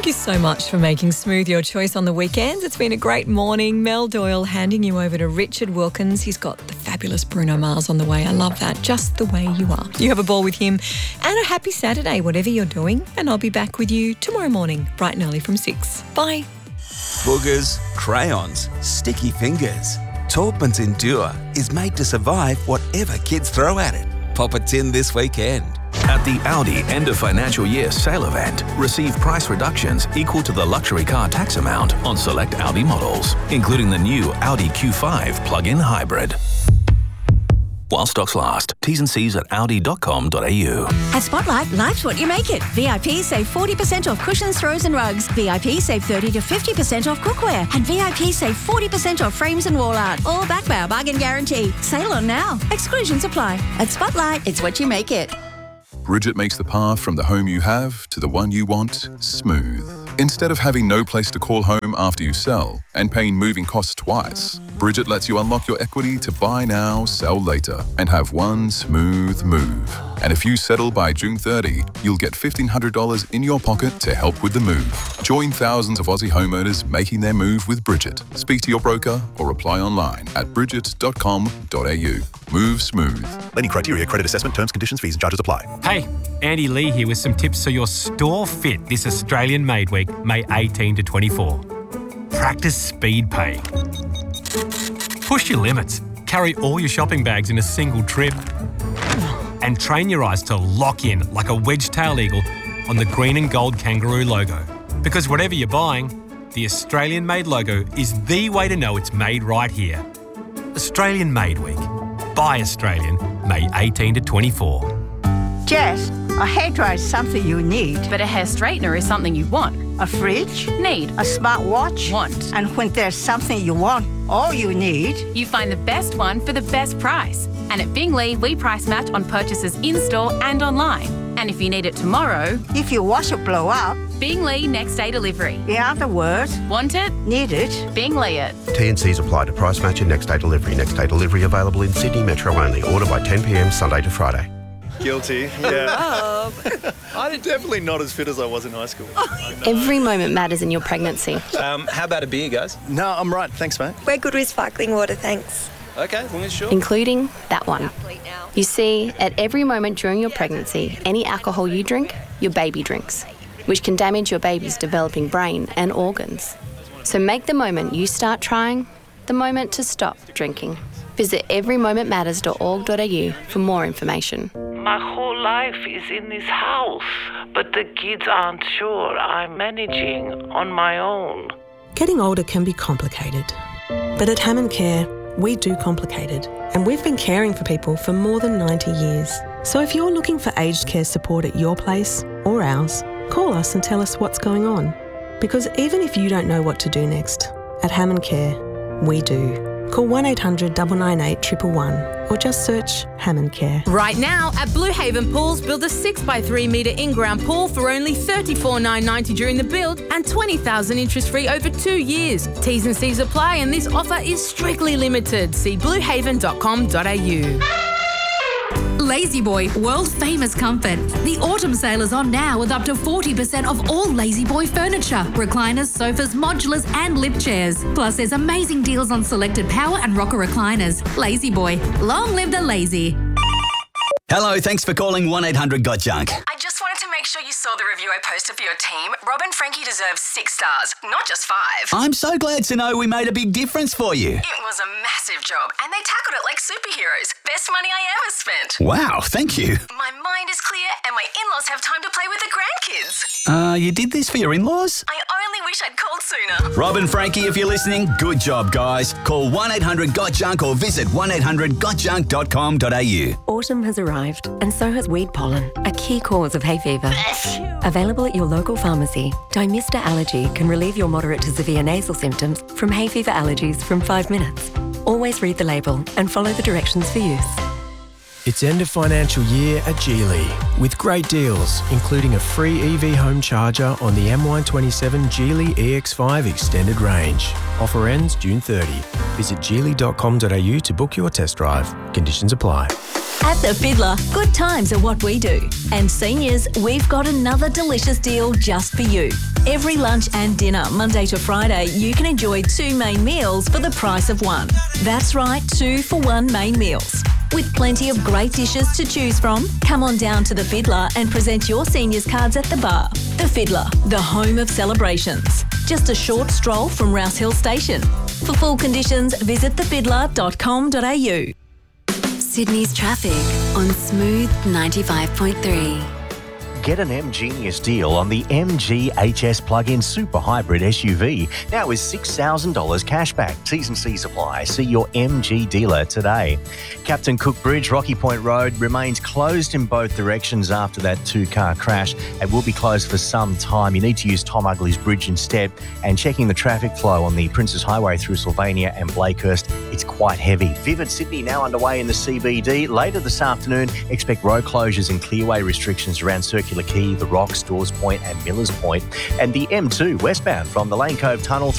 Thank you so much for making Smooth your choice on the weekends. It's been a great morning. Mel Doyle handing you over to Richard Wilkins. He's got the fabulous Bruno Mars on the way. I love that. Just the way you are. You have a ball with him. And a happy Saturday, whatever you're doing. And I'll be back with you tomorrow morning, bright and early from 6. Bye. Boogers, crayons, sticky fingers. Taupman's Endure is made to survive whatever kids throw at it. Pop a tin this weekend. At the Audi end of financial year sale event, receive price reductions equal to the luxury car tax amount on select Audi models, including the new Audi Q5 plug-in hybrid. While stocks last. T's and C's at audi.com.au. At Spotlight, life's what you make it. VIP save 40% off cushions, throws and rugs. VIP save 30 to 50% off cookware. And VIP save 40% off frames and wall art. All backed by our bargain guarantee. Sale on now. Exclusions apply. At Spotlight, it's what you make it. Bridget makes the path from the home you have to the one you want smooth. Instead of having no place to call home after you sell and paying moving costs twice, Bridget lets you unlock your equity to buy now, sell later, and have one smooth move. And if you settle by June 30, you'll get $1,500 in your pocket to help with the move. Join thousands of Aussie homeowners making their move with Bridget. Speak to your broker or apply online at bridget.com.au. Move smooth. Any criteria, credit assessment, terms, conditions, fees and charges apply. Hey, Andy Lee here with some tips so your store fit this Australian Made Week, May 18 to 24. Practice speed pay. Push your limits. Carry all your shopping bags in a single trip. And train your eyes to lock in like a wedge-tail eagle on the green and gold kangaroo logo. Because whatever you're buying, the Australian Made logo is the way to know it's made right here. Australian Made Week. Buy Australian, May 18 to 24. Jess, a hairdryer is something you need. But a hair straightener is something you want. A fridge? Need. A smartwatch? Want. And when there's something you want, all you need... You find the best one for the best price. And at Bingley, we price match on purchases in-store and online. And if you need it tomorrow... If your washer blow up... Bingley next day delivery. In other words... Want it? Need it? Bingley it. T&Cs apply to price match and next day delivery. Next day delivery available in Sydney Metro only. Order by 10 p.m. Sunday to Friday. Guilty, yeah. I'm definitely not as fit as I was in high school. Every moment matters in your pregnancy. How about a beer, guys? No, I'm right. Thanks, mate. We're good with sparkling water, thanks. Okay, as long as sure. Including that one. You see, at every moment during your pregnancy, any alcohol you drink, your baby drinks, which can damage your baby's developing brain and organs. So make the moment you start trying the moment to stop drinking. Visit everymomentmatters.org.au for more information. My whole life is in this house, but the kids aren't sure I'm managing on my own. Getting older can be complicated, but at Hammond Care, we do complicated, and we've been caring for people for more than 90 years. So if you're looking for aged care support at your place or ours, call us and tell us what's going on. Because even if you don't know what to do next, at Hammond Care, we do. Call 1-800-998-111 or just search Hammond Care. Right now at Blue Haven Pools, build a 6x3 metre in-ground pool for only $34,990 during the build and $20,000 interest-free over 2 years. T's and C's apply and this offer is strictly limited. See bluehaven.com.au. Lazy Boy, world famous comfort. The autumn sale is on now with up to 40% off all Lazy Boy furniture, recliners, sofas, modulars and lip chairs. Plus there's amazing deals on selected power and rocker recliners. Lazy Boy, long live the lazy. Hello, thanks for calling 1-800-GOT-JUNK. I just wanted to make sure you saw the review I posted for your team. Rob and Frankie deserve 6 stars, not just 5. I'm so glad to know we made a big difference for you. It was a massive job, and they tackled it like superheroes. Best money I ever spent. Wow, thank you. My mind is clear, and my in-laws have time to play with the grandkids. You did this for your in-laws? I only wish I'd called sooner. Rob and Frankie, if you're listening, good job, guys. Call 1-800-GOT-JUNK or visit 1-800-GOTJUNK.com.au. Autumn has arrived, and so has weed pollen, a key cause of hay fever. Available at your local pharmacy, Dymista Allergy can relieve your moderate to severe nasal symptoms from hay fever allergies from 5 minutes. Always read the label and follow the directions for use. It's end of financial year at Geely with great deals, including a free EV home charger on the M127 Geely EX5 extended range. Offer ends June 30. Visit geely.com.au to book your test drive. Conditions apply. At The Fiddler, good times are what we do. And seniors, we've got another delicious deal just for you. Every lunch and dinner, Monday to Friday, you can enjoy 2 main meals for the price of 1. That's right, 2 for 1 main meals. With plenty of great dishes to choose from, come on down to The Fiddler and present your seniors cards at the bar. The Fiddler, the home of celebrations. Just a short stroll from Rouse Hill Station. For full conditions, visit thefidler.com.au. Sydney's traffic on Smooth 95.3. Get an MGenius deal on the MG HS plug-in super hybrid SUV. Now is $6,000 cashback. T's and C's apply. See your MG dealer today. Captain Cook Bridge, Rocky Point Road, remains closed in both directions after that 2-car crash. It will be closed for some time. You need to use Tom Ugley's Bridge instead. And checking the traffic flow on the Princes Highway through Sylvania and Blakehurst, it's quite heavy. Vivid Sydney now underway in the CBD. Later this afternoon, expect road closures and clearway restrictions around Circular Quay, The Rocks, Stores Point and Millers Point. And the M2 westbound from the Lane Cove Tunnel